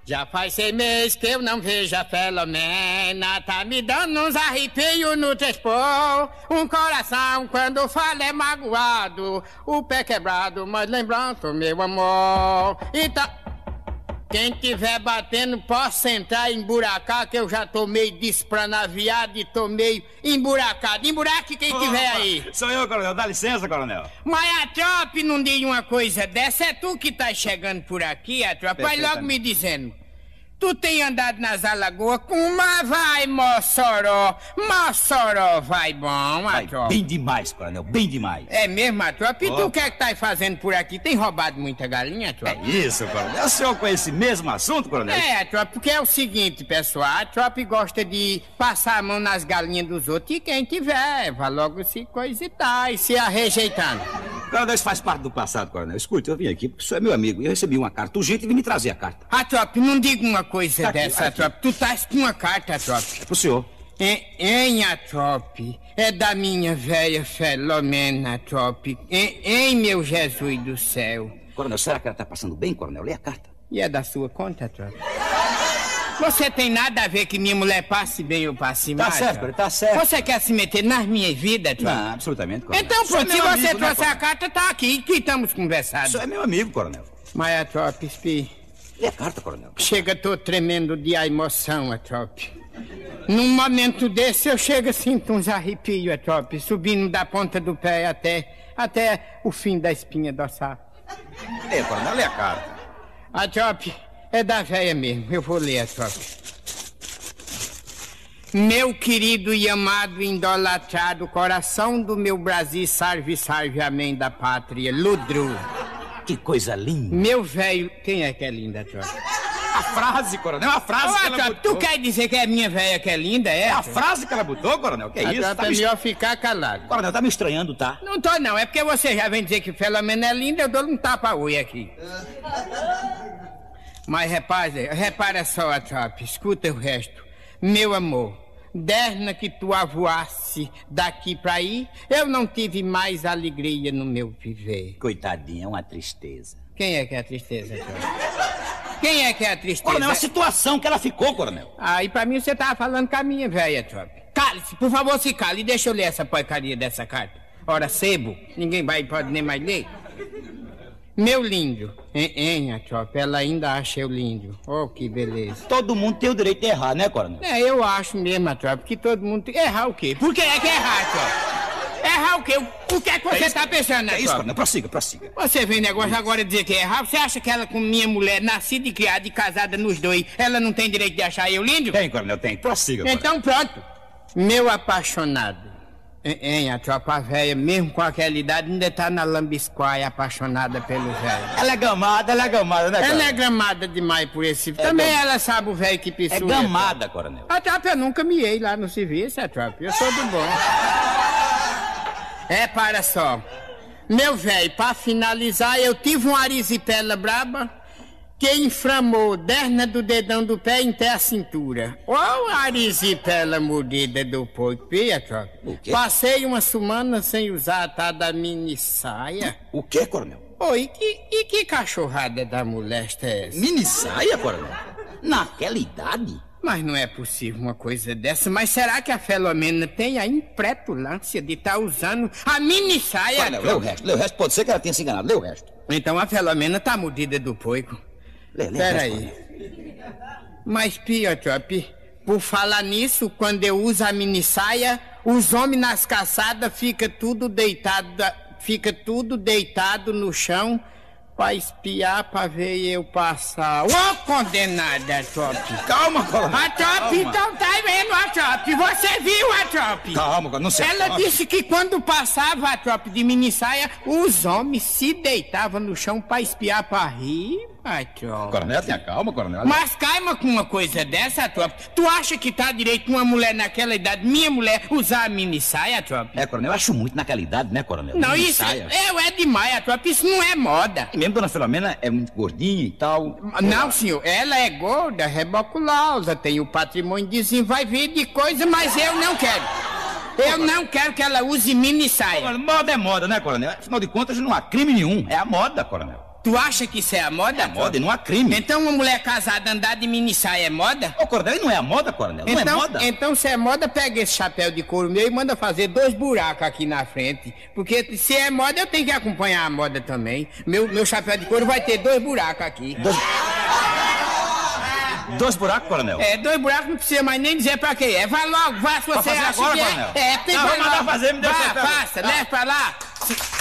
Já faz 6 meses que eu não vejo a Filomena. Tá me dando uns arrepios no transpor. Um coração quando fala é magoado. O pé quebrado, mas lembrando meu amor. Então, quem tiver batendo, posso entrar e emburacar, que eu já tô meio despranaviado e tô meio emburacado. Emburaque quem tiver aí. Sou eu, coronel. Dá licença, coronel. Mas a tropa não diz uma coisa dessa. É tu que tá chegando por aqui, a tropa. Vai logo me dizendo. Tu tem andado nas Alagoas com uma vai, Mossoró. Mossoró vai bom, a tropa. Bem demais, coronel, bem demais. É mesmo, a tropa? E tu o que é que tá fazendo por aqui? Tem roubado muita galinha, a tropa? É isso, coronel. O senhor com esse mesmo assunto, coronel? É, a tropa, porque é o seguinte, pessoal. A tropa gosta de passar a mão nas galinhas dos outros e quem tiver, vai logo se coisitar e se rejeitando. Coronel, isso faz parte do passado, coronel. Escute, eu vim aqui porque o senhor é meu amigo e eu recebi uma carta urgente e vim me trazer a carta. A tropa, não diga uma coisa Tá dessa, aqui. tropa. Tu estás com uma carta, tropa. É pro senhor. A trope, é da minha velha Filomena, trope. Meu Jesus do céu. Coronel, será que ela tá passando bem, coronel? Lê a carta. E é da sua conta, trope? Você tem nada a ver que minha mulher passe bem ou passe mal? Tá certo, coronel, tá certo. Você quer se meter nas minhas vidas, trope? Não, absolutamente, coronel. Então pronto, se meu você amigo, né, trouxe a coronel? carta, tá aqui, que estamos O conversando. senhor é meu amigo, coronel. Mas a trope, Lê a carta, coronel. chega, tô tremendo de a emoção, a trope. Num momento desse, eu chego, sinto uns arrepios, a trope, subindo da ponta do pé até o fim da espinha dorsal. Lê, coronel, lê a carta. A trope é da véia mesmo, eu vou ler a trope. Meu querido e amado idolatrado, coração do meu Brasil, salve, salve, amém da pátria, Ludru. Que coisa linda. Meu velho, quem é que é linda, trope? A frase, coronel, a frase que ela Trope, botou. tu quer dizer que é minha velha que é linda, é? É a frase que ela botou, coronel? Que é A isso? trope Tá é me... melhor ficar calado. Coronel, tá me estranhando, tá? Não tô não, é porque você já vem dizer que Filomena é linda, eu dou um tapa-oi aqui. Mas repara só, a tropa, escuta o resto. Meu amor, desde que tu avoasse daqui pra aí, eu não tive mais alegria no meu viver. Coitadinha, é uma tristeza. Quem é que é a tristeza, tropa? Quem é que é a tristeza? Coronel, a situação que ela ficou, coronel. Aí pra mim você tava falando com a minha velha, tropa. Cale-se, por favor, se cale e deixa eu ler essa porcaria dessa carta. Ora, sebo, ninguém pode nem mais ler. Meu lindo, a tropa, ela ainda acha eu lindo. Oh, que beleza. Todo mundo tem o direito de errar, né, coronel? É, eu acho mesmo, a tropa, que todo mundo tem... Errar o quê? Por que é que é errar, tropa? Errar o quê? O que é que você tá pensando, né, É isso, tropa? coronel, prossiga, prossiga. Você vem negócio agora de dizer que é errar? Você acha que ela, com minha mulher, nascida e criada e casada nos dois, ela não tem direito de achar eu lindo? Tem, coronel, tem. Prossiga, coronel. Então pronto. Meu apaixonado. A tropa velha, mesmo com aquela idade, ainda tá na lambiscoia apaixonada pelo velho. Ela é gamada, né, coronel? Ela é gamada demais por esse... Também ela sabe o velho que É pissou. gamada, coronel. A tropa, eu nunca miei lá no serviço, a tropa. Eu sou do bom. Para só. Meu velho, pra finalizar, eu tive uma arisipela braba que inflamou desde do dedão do pé até a cintura. Ou a arisipela mordida do porco, tropa. O quê? Passei uma semana sem usar a tal da mini saia. O quê, coronel? Oi, e que cachorrada da molesta é essa? Mini saia, coronel? Naquela idade? Mas não é possível uma coisa dessa. Mas será que a Filomena tem a impretulância de estar usando a mini saia? Coronel, lê o resto. Pode ser que ela tenha se enganado. Lê o resto. Então a Filomena tá mordida do porco. Lê o Pera resto, aí. coronel. Mas, Trope, por falar nisso, quando eu uso a mini saia, os homens nas caçadas ficam tudo deitado no chão pra espiar, pra ver eu passar. Ô, condenada, Trope! Calma, coronel. A Trope, então tá vendo a Trope? Você viu a Trope? Calma, coronel, não se Ela afogue. disse que quando passava a Trope de mini saia, os homens se deitavam no chão pra espiar, pra rir, a Trope. Coronel, tenha calma, coronel. Mas calma com uma coisa dessa, Trope. Tu acha que tá direito uma mulher naquela idade, minha mulher, usar a mini saia, Trope? É, coronel, eu acho muito naquela idade, né, coronel? Não, Mini isso saia. é demais, Trope. Isso não é moda. E mesmo dona Filomena é muito gordinha e tal. Não, senhor, ela é gorda, reboculosa, tem o patrimônio desenvolvido de coisa, mas eu não quero. Eu não quero que ela use mini saia. Moda é moda, né, coronel? Afinal de contas, não há crime nenhum. É a moda, coronel. Tu acha que isso é a moda? É moda e não há crime. Então uma mulher casada andar de mini saia é moda? Ô, Coronel, não é a moda, Coronel? Não é moda? Então se é moda, pega esse chapéu de couro meu e manda fazer 2 buracos aqui na frente. Porque se é moda, eu tenho que acompanhar a moda também. Meu chapéu de couro vai ter 2 buracos aqui. 2 buracos, Coronel? 2 buracos, não precisa mais nem dizer pra quem é. Vai logo, vai, se você fazer acha agora, que Coronel? Tem Não, que vou mandar fazer, me dê o chapéu. faça, leve pra lá.